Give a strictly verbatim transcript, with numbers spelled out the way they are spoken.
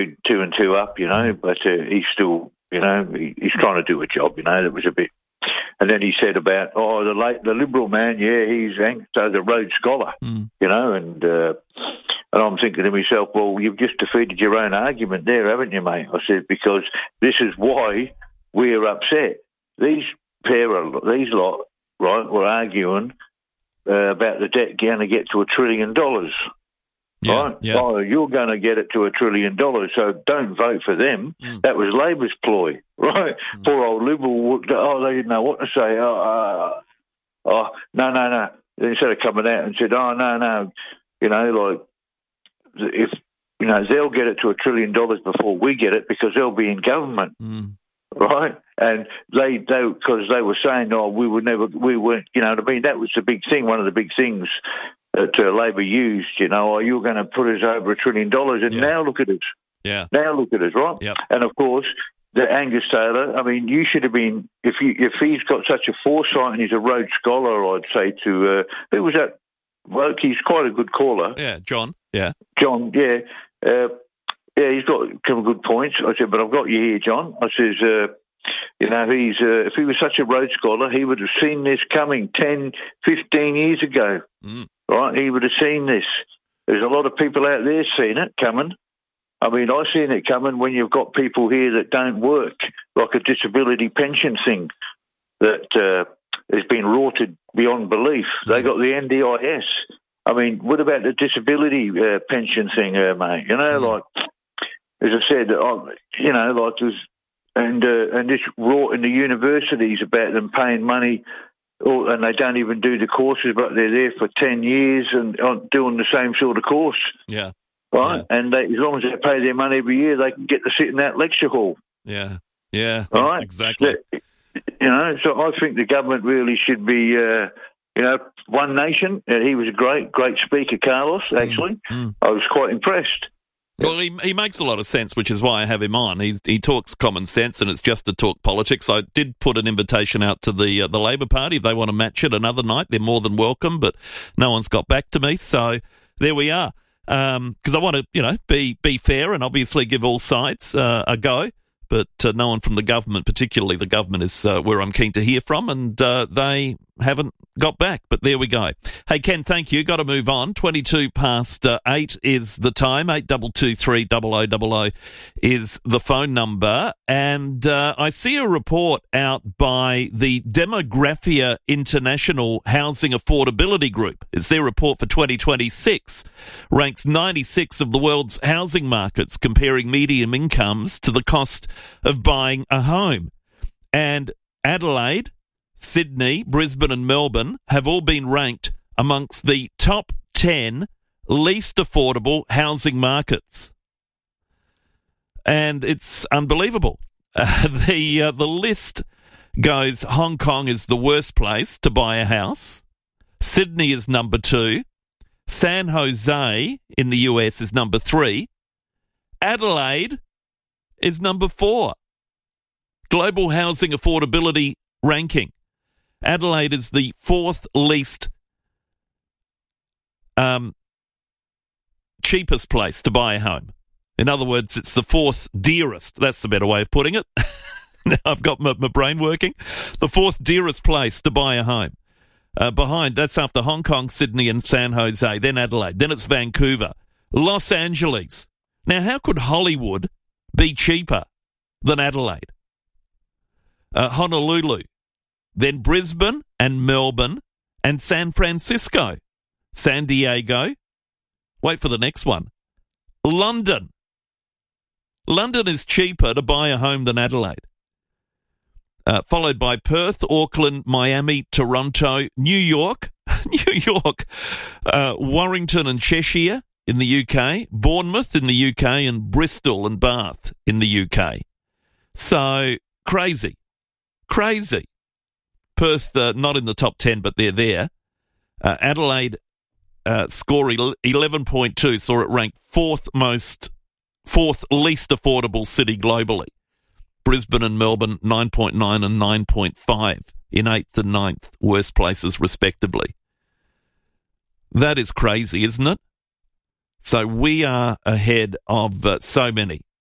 two and two up, you know, but uh, he's still, you know, he, he's trying to do a job, you know. That was a bit. And then he said about, oh, the late, the Liberal man, yeah, he's so the Rhodes Scholar, mm. you know, and uh, and I'm thinking to myself, well, you've just defeated your own argument there, haven't you, mate? I said, because this is why we're upset. These pair of, these lot, right, were arguing uh, about the debt going to get to a trillion dollars. Yeah, right? Yeah. Oh, you're going to get it to a trillion dollars, so don't vote for them. Mm. That was Labor's ploy, right? Mm. Poor old Liberal, oh, they didn't know what to say. Oh, uh, oh, no, no, no. Instead of coming out and said, oh, no, no, you know, like, if, you know, they'll get it to a trillion dollars before we get it because they'll be in government, mm. right? And they, they, because they were saying, oh, we would never, we weren't, you know what I mean? That was the big thing, one of the big things that uh, Labor used, you know, oh, you're going to put us over a trillion dollars, and yeah. now look at us. Yeah. Now look at us, right? Yep. And of course, the Angus Taylor, I mean, you should have been, if you, if he's got such a foresight and he's a Rhodes Scholar, I'd say to, uh, who was that? Well, he's quite a good caller. Yeah, John. Yeah. John, yeah. Uh, yeah, he's got some good points. I said, but I've got you here, John. I says, uh, you know, he's uh, if he was such a Rhodes Scholar, he would have seen this coming ten, fifteen years ago. Mm. Right, he would have seen this. There's a lot of people out there seeing it coming. I mean, I've seen it coming when you've got people here that don't work, like a disability pension thing that uh, has been rorted beyond belief. Mm. They got the N D I S. I mean, what about the disability uh, pension thing, uh, mate? You know, mm. like, as I said, uh, you know, like there's, and, uh, and this rort in the universities about them paying money, and they don't even do the courses, but they're there for ten years and doing the same sort of course. Yeah. Right? Yeah. And they, as long as they pay their money every year, they can get to sit in that lecture hall. Yeah. Yeah. Right? Exactly. So, you know, so I think the government really should be, uh, you know, One Nation. Uh, he was a great, great speaker, Carlos, actually. Mm. Mm. I was quite impressed. Well, he he makes a lot of sense, which is why I have him on. He he talks common sense, and it's just to talk politics. I did put an invitation out to the uh, the Labor Party. If they want to match it another night, they're more than welcome, but no one's got back to me. So there we are. Because um, I want to, you know, be be fair and obviously give all sides uh, a go. But uh, no one from the government, particularly the government, is uh, where I'm keen to hear from, and uh, they haven't got back. But there we go. Hey, Ken, thank you. Got to move on. twenty-two past uh, eight is the time. eight two two three, double oh double oh is the phone number. And uh, I see a report out by the Demographia International Housing Affordability Group. It's their report for twenty twenty-six. Ranks ninety-six of the world's housing markets, comparing median incomes to the cost of buying a home. And Adelaide, Sydney, Brisbane and Melbourne have all been ranked amongst the top ten least affordable housing markets. And it's unbelievable. Uh, the uh, the list goes, Hong Kong is the worst place to buy a house. Sydney is number two. San Jose in the U S is number three. Adelaide is number four. Global Housing Affordability Ranking. Adelaide is the fourth least um, cheapest place to buy a home. In other words, it's the fourth dearest. That's the better way of putting it. Now I've got my, my brain working. The fourth dearest place to buy a home. Uh, behind, that's after Hong Kong, Sydney and San Jose, then Adelaide, then it's Vancouver. Los Angeles. Now, how could Hollywood be cheaper than Adelaide? Uh, Honolulu. Then Brisbane and Melbourne and San Francisco. San Diego. Wait for the next one. London. London is cheaper to buy a home than Adelaide. Uh, followed by Perth, Auckland, Miami, Toronto, New York, New York, uh, Warrington and Cheshire in the U K, Bournemouth in the U K, and Bristol and Bath in the U K. So, crazy. Crazy. Perth, uh, not in the top ten, but they're there. Uh, Adelaide uh, score eleven point two, saw it ranked fourth most, fourth least affordable city globally. Brisbane and Melbourne, nine point nine and nine point five in eighth and ninth worst places, respectively. That is crazy, isn't it? So we are ahead of uh, so many